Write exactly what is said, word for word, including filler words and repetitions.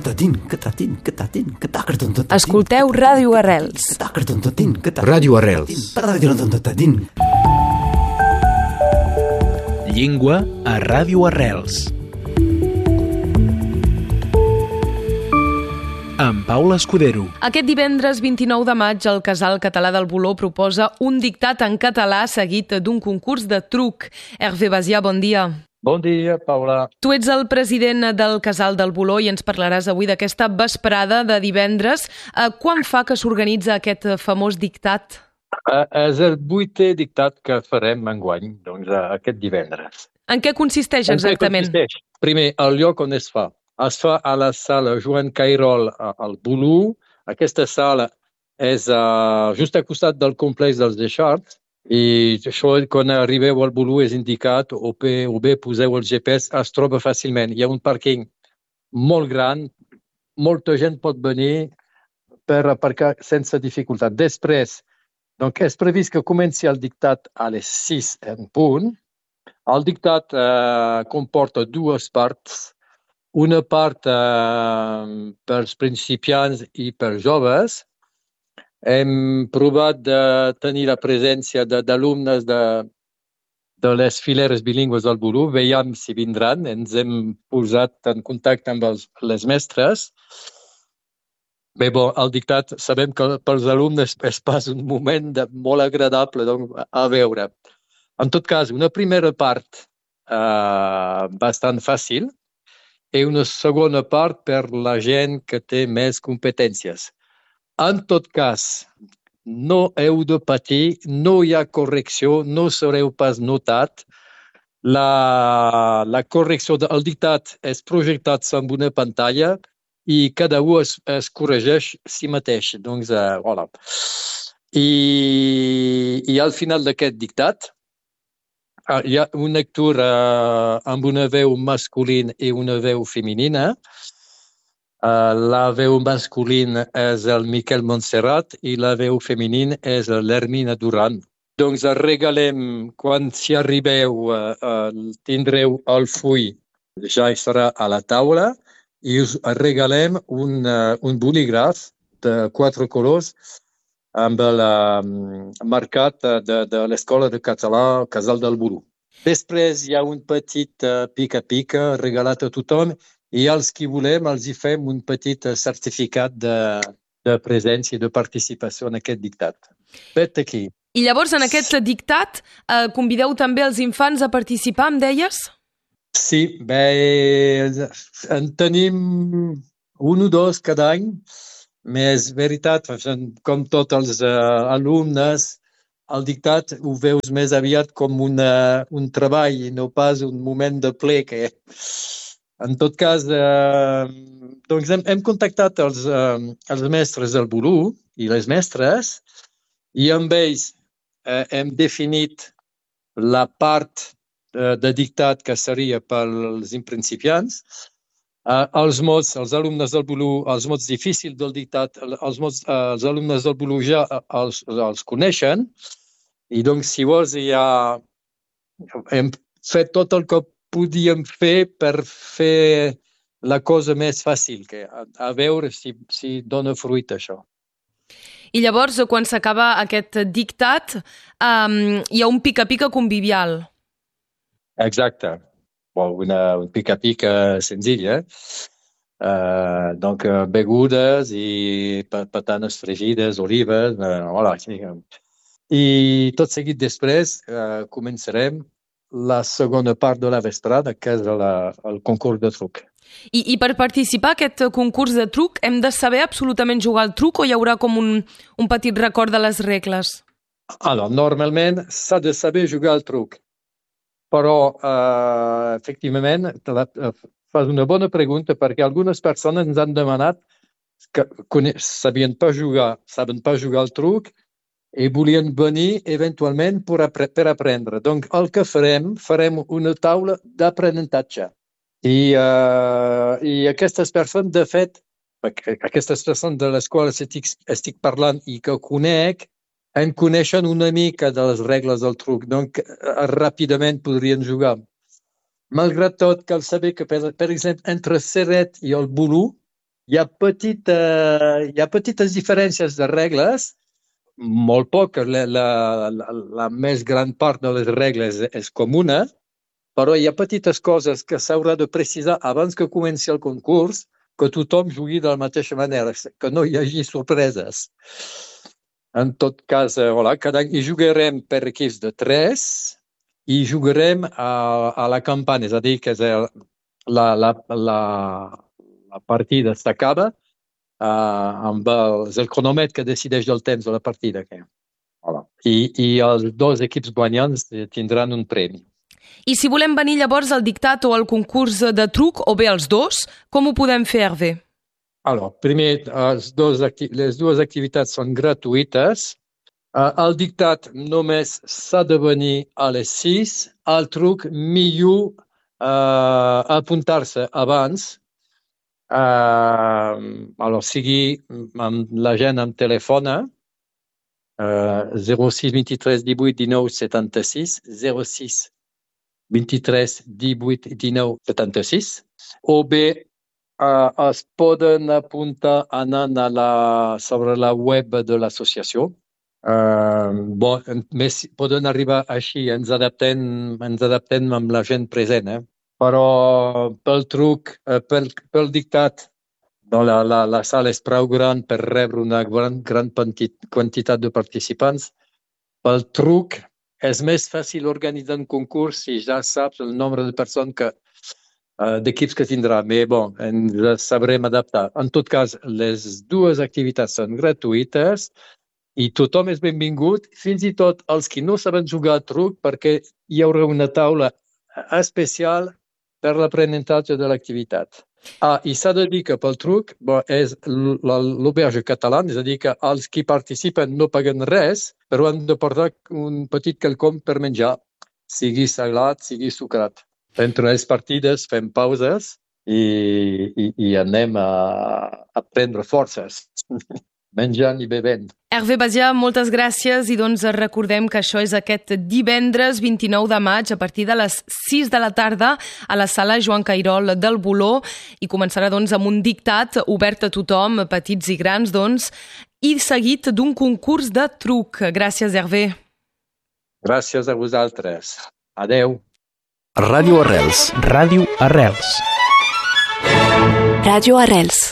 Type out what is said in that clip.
Escolteu Ràdio Arrels. Ràdio Arrels. Llengua a Ràdio Arrels. Amb Paula Escudero. Aquest divendres vint-i-nou de maig el Casal Català del Voló proposa un dictat en català seguit d'un concurs de truc. Hervé Basià, bon dia. Bon dia, Paula. Tu ets el president del Casal del Voló i ens parlaràs avui d'aquesta vesprada de divendres. Quan fa que s'organitza aquest famós dictat? Uh, és el vuitè dictat que farem enguany, doncs, uh, aquest divendres. En què consisteix exactament? En què consisteix? Primer, el lloc on es fa. Es fa a la sala Joan Cairol al Voló. Aquesta sala és uh, just al costat del complex dels Deixarts i això, quan arribeu al Voló, és indicat o bé, o bé poseu el G P S, es troba fàcilment. Hi ha un pàrquing molt gran, molta gent pot venir per aparcar sense dificultat. Després, donc, és previst que comenci el dictat a les sis en punt. El dictat uh, comporta dues parts. Una part eh, pels principiants i pels joves. Hem provat de tenir la presència d'alumnes de, de les fileres bilingües del Voló. Veiem si vindran. Ens hem posat en contacte amb els, les mestres. Bé, bon, el dictat sabem que pels alumnes és pas un moment de, molt agradable doncs, a veure. En tot cas, una primera part eh, bastant fàcil, i una segona part per la gent que té més competències. En tot cas, no heu de patir, no hi ha correcció, no sereu pas notat. La, la correcció del dictat és projectat amb una pantalla i cada un es, es corregeix si mateix. Doncs, uh, voilà. I, I al final d'aquest dictat, Uh, hi ha una lectura uh, amb una veu masculina i una veu femenina. Uh, la veu masculina és el Miquel Montserrat i la veu femenina és l'Hermina Duran. Doncs regalem, quan si arribeu, uh, uh, tindreu el full, ja serà a la taula, i us regalem un, uh, un bolígraf de quatre colors amb el um, marcat de, de l'Escola de Català Casal del Voló. Després hi ha un petit uh, pica-pica regalat a tothom i els qui volem els hi fem un petit certificat de, de presència i de participació en aquest dictat. Vet aquí. I llavors en aquest dictat eh, convideu també els infants a participar, em deies? Sí, bé, en tenim un o dos cada any. Més veritat, com tots els uh, alumnes, el dictat ho veus més aviat com una, un treball i no pas un moment de ple. Que... En tot cas, uh, doncs hem, hem contactat els, uh, els mestres del Voló i les mestres i amb ells uh, hem definit la part uh, de dictat que seria pels principiants. Uh, els mots, els alumnes del Voló, els mots difícils del dictat, els, mots, uh, els alumnes del Voló ja uh, els, els coneixen i doncs si vols ja hem fet tot el que podíem fer per fer la cosa més fàcil, que a, a veure si, si dona fruit això. I llavors, quan s'acaba aquest dictat, um, hi ha un pica-pica convivial. Exacte. Una, un pica-pica senzill, eh? Uh, donc, uh, begudes i patanes fregides, olives, uh, voilà. I tot seguit després uh, començarem la segona part de la vesprada, que és la, el concurs de truc. I, I per participar en aquest concurs de truc hem de saber absolutament jugar al truc o hi haurà com un, un petit record de les regles? Alors, normalment s'ha de saber jugar al truc. Però, uh, efectivament, uh, fas una bona pregunta perquè algunes persones ens han demanat que sabien pas jugar, saben pas jugar al truc i volien venir eventualment per, apre per aprendre. Donc, el que farem, farem una taula d'aprenentatge. I, uh, I aquestes persones, de fet, aquestes persones de les quals estic, estic parlant i que conec, en coneixen una mica de les regles del truc, doncs ràpidament podrien jugar. Malgrat tot, cal saber que, per, per exemple, entre Ceret i el Voló hi ha, petita, hi ha petites diferències de regles, molt poc, la, la, la, la més gran part de les regles és comuna, però hi ha petites coses que s'haurà de precisar abans que comenci el concurs, que tothom jugui de la mateixa manera, que no hi hagi sorpreses. En tot cas, voilà, cada any hi jugarem per equips de tres i jugarem a, a la campana, és a dir, que és el, la, la, la, la partida s'acaba uh, amb el, el cronòmetre que decideix el temps de la partida. Voilà. I, I els dos equips guanyants tindran un premi. I si volem venir llavors al dictat o al concurs de truc, o bé els dos, com ho podem fer, Hervé? Alors, primer, els dos, les dues activitats són gratuïtes. Uh, el dictat només s'ha de venir a les sis. Al truc, millor uh, apuntar-se abans. Uh, alors, sigui amb la gent amb telèfon, uh, zero sis vint-i-tres divuit dinou setanta-sis, zero sis vint-i-tres divuit dinou setanta-sis, o bé uh, es poden apuntar anant a la, sobre la web de l'associació. Uh, bon, més poden arribar així, ens adaptem, ens adaptem amb la gent present, eh? Però pel truc, uh, pel, pel dictat, no, la, la, la sala és prou gran per rebre una gran, gran quantitat de participants. Pel truc, és més fàcil organitzar un concurs si ja saps el nombre de persones que, uh, d'equips que tindrà. Però bon, ens sabrem adaptar. En tot cas, les dues activitats són gratuïtes i tothom és benvingut, fins i tot els que no saben jugar a truc, perquè hi haurà una taula especial per l'aprenentatge de l'activitat. Ah, i s'ha de dir que pel truc bon, és l'auberge català, és a dir que els que participen no paguen res, però han de portar un petit quelcom per menjar, sigui salat, sigui sucrat. Entre les partides fem pauses i, i, i anem a, a prendre forces, menjant i bevent. Hervé Basià, moltes gràcies i doncs recordem que això és aquest divendres vint-i-nou de maig a partir de les sis de la tarda a la sala Joan Cairol del Voló i començarà doncs amb un dictat obert a tothom, petits i grans doncs, i seguit d'un concurs de truc. Gràcies, Hervé. Gràcies a vosaltres. Adeu. Ràdio Arrels. Ràdio Arrels. Ràdio Arrels.